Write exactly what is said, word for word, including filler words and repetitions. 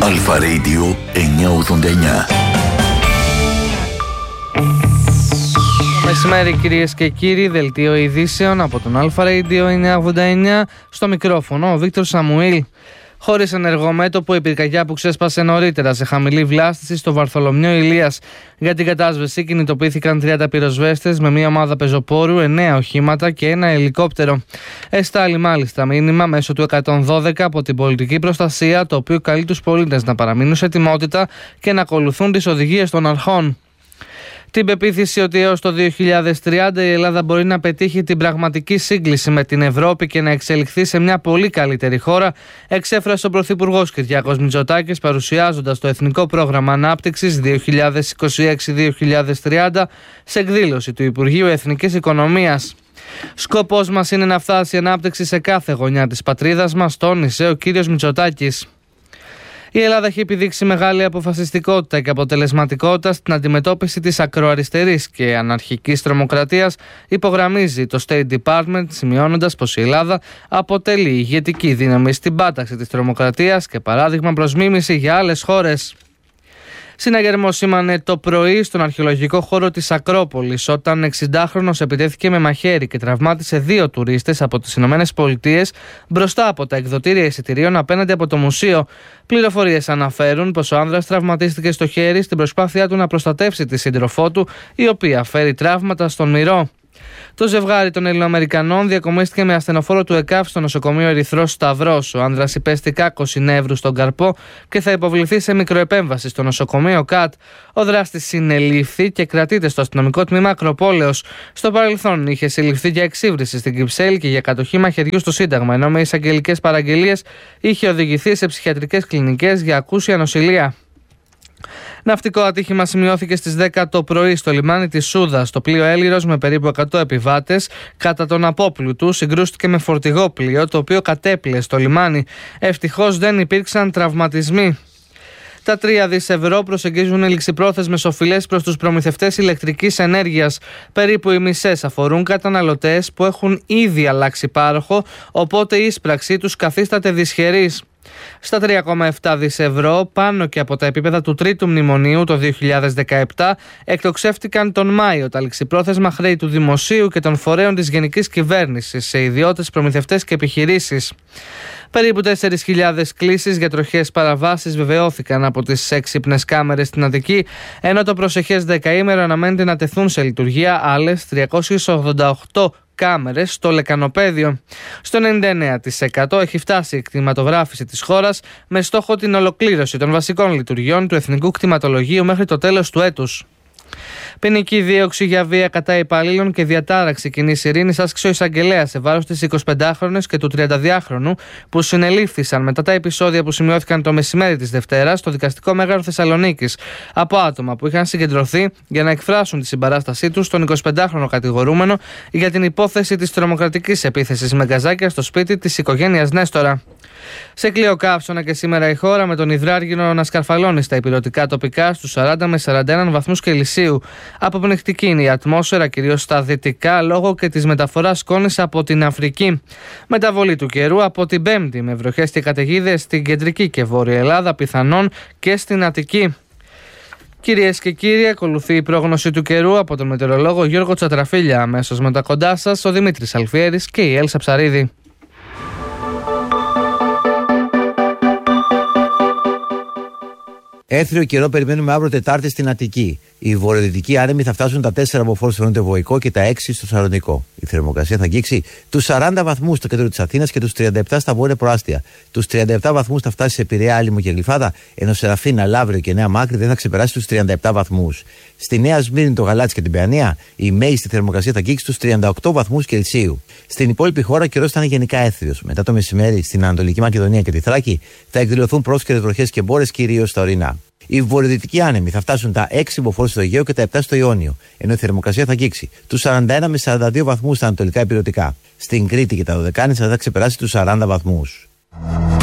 Αλφα Radio εννιακόσια ογδόντα εννιά. Μεσημέρι κυρίες και κύριοι, δελτίο ειδήσεων από τον Αλφα Radio εννιακόσια ογδόντα εννιά. Στο μικρόφωνο ο Βίκτορ Σαμουήλ. Χωρίς ενεργομέτωπο, η πυρκαγιά που ξέσπασε νωρίτερα σε χαμηλή βλάστηση στο Βαρθολομιό Ηλίας. Για την κατάσβεση κινητοποιήθηκαν τριάντα πυροσβέστες με μια ομάδα πεζοπόρου, εννέα οχήματα και ένα ελικόπτερο. Εστάλει μάλιστα μήνυμα μέσω του εκατόν δώδεκα από την πολιτική προστασία, το οποίο καλεί τους πολίτες να παραμείνουν σε ετοιμότητα και να ακολουθούν τις οδηγίες των αρχών. Την πεποίθηση ότι έως το δύο χιλιάδες τριάντα η Ελλάδα μπορεί να πετύχει την πραγματική σύγκληση με την Ευρώπη και να εξελιχθεί σε μια πολύ καλύτερη χώρα, εξέφρασε ο Πρωθυπουργός Κυριάκος Μητσοτάκης παρουσιάζοντας το Εθνικό Πρόγραμμα Ανάπτυξης δύο χιλιάδες είκοσι έξι με δύο χιλιάδες τριάντα σε εκδήλωση του Υπουργείου Εθνικής Οικονομίας. Σκοπός μας είναι να φτάσει η ανάπτυξη σε κάθε γωνιά της πατρίδας μας, τόνισε ο κύριος Μητσοτάκης. Η Ελλάδα έχει επιδείξει μεγάλη αποφασιστικότητα και αποτελεσματικότητα στην αντιμετώπιση της ακροαριστερής και αναρχικής τρομοκρατίας, υπογραμμίζει το State Department, σημειώνοντας πως η Ελλάδα αποτελεί ηγετική δύναμη στην πάταξη της τρομοκρατίας και παράδειγμα προς μίμηση για άλλες χώρες. Συναγερμός σήμανε το πρωί στον αρχαιολογικό χώρο της Ακρόπολης όταν εξηντάχρονος επιτέθηκε με μαχαίρι και τραυμάτισε δύο τουρίστες από τις Ηνωμένες Πολιτείες μπροστά από τα εκδοτήρια εισιτηρίων απέναντι από το μουσείο. Πληροφορίες αναφέρουν πως ο άνδρας τραυματίστηκε στο χέρι στην προσπάθειά του να προστατεύσει τη σύντροφό του, η οποία φέρει τραύματα στον μυρό. Το ζευγάρι των Ελληνοαμερικανών διακομίστηκε με ασθενοφόρο του ΕΚΑΒ στο νοσοκομείο Ερυθρός Σταυρός. Ο άνδρας υπέστη κάκωση νεύρου στον καρπό και θα υποβληθεί σε μικροεπέμβαση στο νοσοκομείο ΚΑΤ. Ο δράστης συνελήφθη και κρατείται στο αστυνομικό τμήμα Ακροπόλεως. Στο παρελθόν είχε συλληφθεί για εξύβριση στην Κυψέλη και για κατοχή μαχαιριού στο Σύνταγμα, ενώ με εισαγγελικές παραγγελίες είχε οδηγηθεί σε ψυχιατρικές κλινικές για ακούσια νοσηλεία. Ναυτικό ατύχημα σημειώθηκε στις δέκα το πρωί στο λιμάνι της Σούδας. Το πλοίο Έλυρος με περίπου εκατό επιβάτες κατά τον απόπλου του συγκρούστηκε με φορτηγό πλοίο, το οποίο κατέπλυε στο λιμάνι. Ευτυχώς δεν υπήρξαν τραυματισμοί. Τα τρία δισεκατομμύρια ευρώ προσεγγίζουν ληξιπρόθεσμες οφειλές προς τους προμηθευτές ηλεκτρικής ενέργειας. Περίπου οι μισές αφορούν καταναλωτές που έχουν ήδη αλλάξει πάροχο, οπότε η ίσπραξή τους καθίσταται δυσχερής. Στα τρία κόμμα επτά δισεκατομμύρια ευρώ, πάνω και από τα επίπεδα του τρίτου μνημονίου το δύο χιλιάδες δεκαεπτά, εκτοξεύτηκαν τον Μάιο τα ληξιπρόθεσμα χρέη του Δημοσίου και των φορέων της Γενικής Κυβέρνησης σε ιδιώτες, προμηθευτές και επιχειρήσεις. Περίπου τέσσερις χιλιάδες κλήσεις για τροχές παραβάσεις βεβαιώθηκαν από τις έξυπνες κάμερες στην Αττική, ενώ το προσεχές δεκαήμερο αναμένεται να τεθούν σε λειτουργία άλλες τριακόσιες ογδόντα οκτώ κάμερες στο λεκανοπέδιο. Στο ενενήντα εννέα τοις εκατό έχει φτάσει η κτηματογράφηση της χώρας με στόχο την ολοκλήρωση των βασικών λειτουργιών του Εθνικού Κτηματολογίου μέχρι το τέλος του έτους. Ποινική δίωξη για βία κατά υπαλλήλων και διατάραξη κοινής ειρήνης άσκησε ο εισαγγελέας σε βάρος της εικοσιπεντάχρονης και του τριανταδυάχρονου που συνελήφθησαν μετά τα επεισόδια που σημειώθηκαν το μεσημέρι της Δευτέρας στο δικαστικό μέγαρο Θεσσαλονίκης από άτομα που είχαν συγκεντρωθεί για να εκφράσουν τη συμπαράστασή τους στον εικοσιπεντάχρονο κατηγορούμενο για την υπόθεση της τρομοκρατικής επίθεσης με γκαζάκια στο σπίτι της οικογένειας Νέστορα. Σε κλειό καύσωνα και σήμερα η χώρα με τον υδράργυρο να σκαρφαλώνει στα υπηρετικά τοπικά στους σαράντα με σαράντα ένα βαθμούς Κελσίου. Αποπνιχτική είναι η ατμόσφαιρα, κυρίως στα δυτικά, λόγω και της μεταφοράς σκόνης από την Αφρική. Μεταβολή του καιρού από την Πέμπτη, με βροχές και καταιγίδες στην κεντρική και βόρεια Ελλάδα, πιθανόν και στην Αττική. Κυρίες και κύριοι, ακολουθεί η πρόγνωση του καιρού από τον μετεωρολόγο Γιώργο Τσατραφίλια. Αμέσως μετά κοντά σας ο Δημήτρης Αλφιέρης και η Έλσα Ψαρίδη. Έθριο καιρό περιμένουμε αύριο Τετάρτη στην Αττική. Οι βορειοδυτικοί άνεμοι θα φτάσουν τα τέσσερα μποφόρ στο νοτιοβοϊκό και τα έξι στο σαροντικό. Η θερμοκρασία θα αγγίξει τους σαράντα βαθμούς στο κέντρο της Αθήνας και τους τριάντα επτά στα βόρεια προάστια. Τους τριάντα επτά βαθμούς θα φτάσει σε Πειραιά, Άλυμο και Γλυφάδα, ενώ σε Ραφίνα, Λαύριο και Νέα Μάκρη δεν θα ξεπεράσει τους τριάντα επτά βαθμούς. Στη Νέα Σμύρνη, το Γαλάτσι και την Παιανία, η μέγιστη θερμοκρασία θα αγγίξει τους τριάντα οκτώ βαθμούς Κελσίου. Στην υπόλοιπη χώρα ο καιρός θα είναι γενικά έθριος. Μετά το μεσημέρι στην Ανατολική Μακεδονία και τη Θράκη θα εκδηλωθούν πρόσκαιρες βροχές και μπόρες, κυρίως στα ορεινά. Οι βορειοδυτικοί άνεμοι θα φτάσουν τα έξι μποφόρ στο Αιγαίο και τα επτά στο Ιόνιο, ενώ η θερμοκρασία θα αγγίξει τους σαράντα ένα με σαράντα δύο βαθμούς στα ανατολικά ηπειρωτικά. Στην Κρήτη και τα Δωδεκάνησα θα ξεπεράσει τους σαράντα βαθμούς.